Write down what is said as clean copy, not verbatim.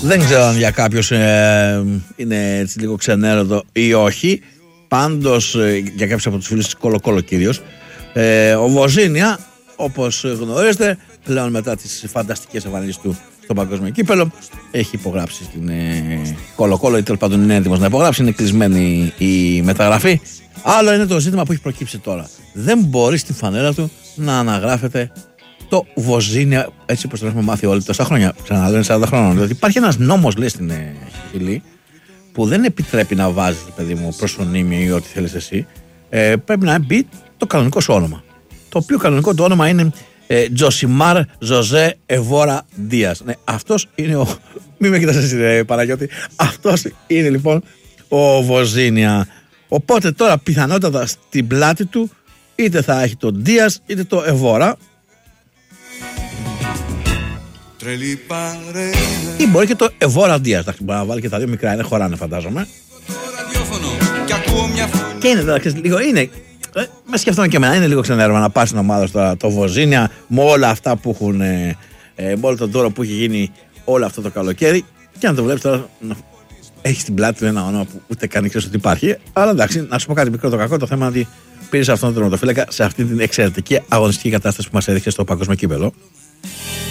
Δεν ξέρω αν για κάποιους είναι έτσι λίγο ξενέρωτο ή όχι. Πάντως για κάποιους από τους φίλους της Κολοκόλο κυρίως, ο Βοζίνια, όπως γνωρίζετε, πλέον μετά τις φανταστικές εμφανίσεις του στο παγκόσμιο κύπελο, έχει υπογράψει στην Κολοκόλο, ή τέλος πάντων είναι έτοιμος να υπογράψει. Είναι κλεισμένη η μεταγραφή. Άλλο είναι το ζήτημα που έχει προκύψει τώρα. Δεν μπορεί στη φανέλα του να αναγράφεται το Βοζίνια, έτσι όπως το έχουμε μάθει όλοι τόσα χρόνια. Ξαναλέω, είναι 40 χρόνων. Δηλαδή υπάρχει ένας νόμος, λέει, στην Χιλή, που δεν επιτρέπει να βάζεις, παιδί μου, προσωνύμιο ή ό,τι θέλεις εσύ. Πρέπει να μπει το κανονικό σου όνομα. Το οποίο κανονικό του όνομα είναι Τζοσιμάρ Ζωζέ Εβόρα Ντίας. Ναι, αυτός είναι ο. Μην με κοιτάς εσύ, Παναγιώτη. Αυτός είναι λοιπόν ο Βοζίνια. Οπότε τώρα πιθανότατα στην πλάτη του είτε θα έχει το Ντίας είτε το Εβόρα. Ή μπορεί και το Εβόρα Ντίας. Μπορεί να βάλει και τα δύο μικρά, είναι χωράνε φαντάζομαι. Και είναι τώρα, λίγο είναι. Με σκεφτόμαι και εμένα, είναι λίγο ξενέρωμα να πας στην ομάδα τώρα το Βοζίνια με όλα αυτά που έχουν, με όλο τον δώρο που έχει γίνει όλο αυτό το καλοκαίρι, και να το βλέπεις τώρα να έχει στην πλάτη του ένα όνομα που ούτε καν ξέρεις ότι υπάρχει. Αλλά εντάξει, να σου πω κάτι μικρό το κακό, το θέμα είναι ότι πήρες αυτόν τον τερματοφύλακα σε αυτή την εξαιρετική αγωνιστική κατάσταση που μας έδειξε στο παγκόσμιο κύπελο.